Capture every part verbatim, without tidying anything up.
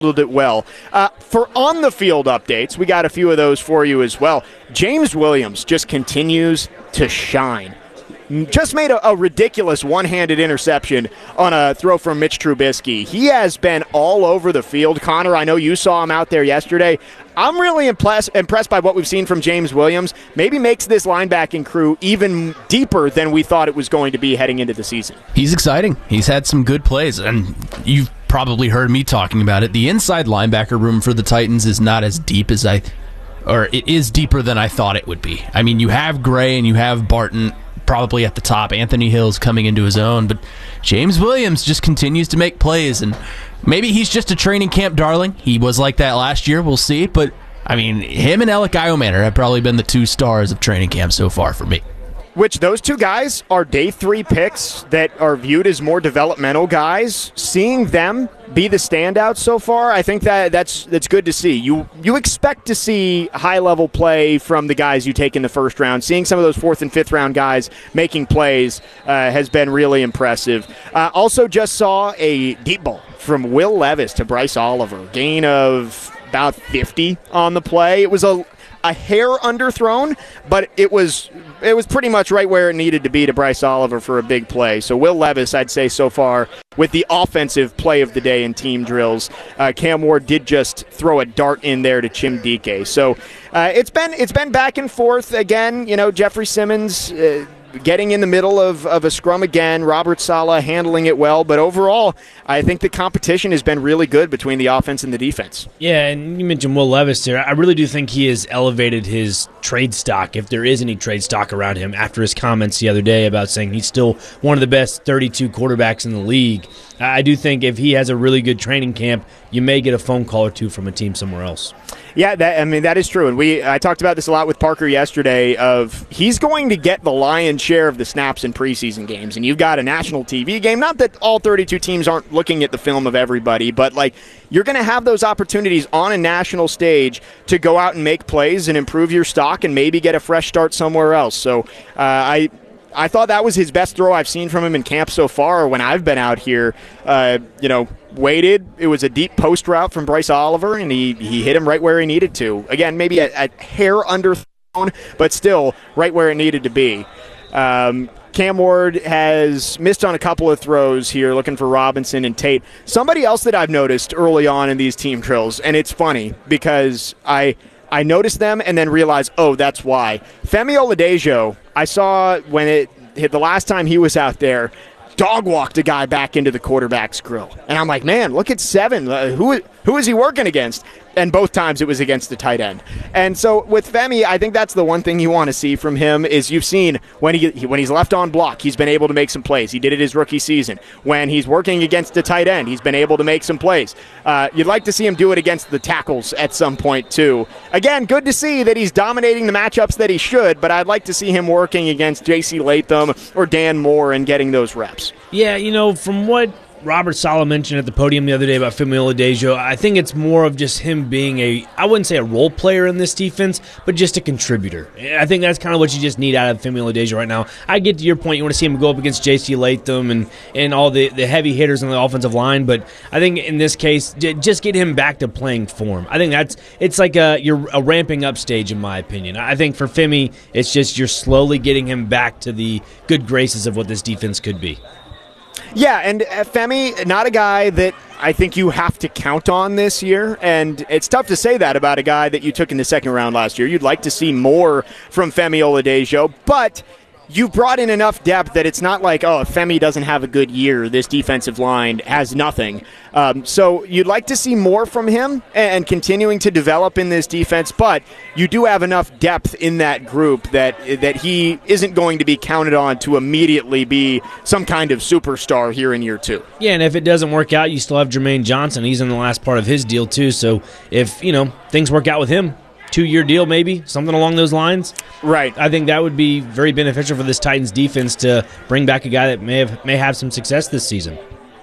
it well. Uh, for on-the-field updates, we got a few of those for you as well. James Williams just continues to shine. Just made a, a ridiculous one-handed interception on a throw from Mitch Trubisky. He has been all over the field. Connor, I know you saw him out there yesterday. I'm really impressed, impressed by what we've seen from James Williams. Maybe makes this linebacking crew even deeper than we thought it was going to be heading into the season. He's exciting. He's had some good plays, and you've probably heard me talking about it. The inside linebacker room for the Titans is not as deep as I, or it is deeper than I thought it would be. I mean, you have Gray and you have Barton probably at the top. Anthony Hill's coming into his own, but James Williams just continues to make plays, and maybe he's just a training camp darling. He was like that last year. We'll see. But, I mean, him and Alec Iomanner have probably been the two stars of training camp so far for me. Which those two guys are day three picks that are viewed as more developmental guys. Seeing them be the standouts so far, I think that that's that's good to see. You you expect to see high-level play from the guys you take in the first round. Seeing some of those fourth and fifth round guys making plays uh, has been really impressive. Uh, also just saw a deep ball from Will Levis to Bryce Oliver. Gain of about fifty on the play. It was a a hair underthrown, but it was it was pretty much right where it needed to be to Bryce Oliver for a big play. So Will Levis, I'd say so far, with the offensive play of the day in team drills. Uh, Cam Ward did just throw a dart in there to Chim Dike. So uh, it's been it's been back and forth again. You know, Jeffrey Simmons Uh, getting in the middle of, of a scrum again, Robert Saleh handling it well, but overall, I think the competition has been really good between the offense and the defense. Yeah, and you mentioned Will Levis there. I really do think he has elevated his trade stock, if there is any trade stock around him, after his comments the other day about saying he's still one of the best thirty-two quarterbacks in the league. I do think if he has a really good training camp, you may get a phone call or two from a team somewhere else. Yeah, that, I mean, that is true. And we I talked about this a lot with Parker yesterday of he's going to get the lion's share of the snaps in preseason games. And you've got a national T V game. Not that all thirty-two teams aren't looking at the film of everybody, but like you're going to have those opportunities on a national stage to go out and make plays and improve your stock and maybe get a fresh start somewhere else. So uh, I I thought that was his best throw I've seen from him in camp so far when I've been out here. Uh, you know, waited. It was a deep post route from Bryce Oliver, and he, he hit him right where he needed to. Again, maybe a, a hair underthrown, but still right where it needed to be. Um, Cam Ward has missed on a couple of throws here, looking for Robinson and Tate. Somebody else that I've noticed early on in these team drills, and it's funny because I I noticed them and then realized, oh, that's why. Femi Oladejo, I saw when it hit the last time he was out there, dog walked a guy back into the quarterback's grill. And I'm like, man, look at seven. Uh, who, who is he working against? And both times it was against the tight end. And so with Femi, I think that's the one thing you want to see from him is you've seen when he when he's left on block, he's been able to make some plays. He did it his rookie season. When he's working against the tight end, he's been able to make some plays. Uh, you'd like to see him do it against the tackles at some point too. Again, good to see that he's dominating the matchups that he should, but I'd like to see him working against J C Latham or Dan Moore and getting those reps. Yeah, you know, from what Robert Saleh mentioned at the podium the other day about Femi Oladejo, I think it's more of just him being a, I wouldn't say a role player in this defense, but just a contributor. I think that's kind of what you just need out of Femi Oladejo right now. I get to your point, you want to see him go up against J C Latham and, and all the, the heavy hitters on the offensive line, but I think in this case, j- just get him back to playing form. I think that's, it's like a, you're a ramping up stage in my opinion. I think for Femi, it's just you're slowly getting him back to the good graces of what this defense could be. Yeah, and Femi, not a guy that I think you have to count on this year, and it's tough to say that about a guy that you took in the second round last year. You'd like to see more from Femi Oladejo, but you brought in enough depth that it's not like, oh, if Femi doesn't have a good year, this defensive line has nothing. Um, so you'd like to see more from him and continuing to develop in this defense, but you do have enough depth in that group that that he isn't going to be counted on to immediately be some kind of superstar here in year two. Yeah, and if it doesn't work out, you still have Jermaine Johnson. He's in the last part of his deal too, so if, you know, things work out with him, two-year deal maybe, something along those lines. Right. I think that would be very beneficial for this Titans defense to bring back a guy that may have may have some success this season.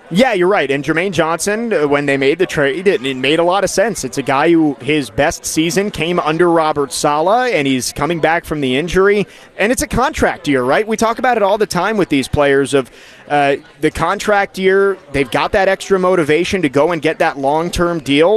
Yeah, you're right. And Jermaine Johnson, uh, when they made the trade, it, it made a lot of sense. It's a guy who his best season came under Robert Saleh, and he's coming back from the injury. And it's a contract year, right? We talk about it all the time with these players of uh, the contract year. They've got that extra motivation to go and get that long-term deal.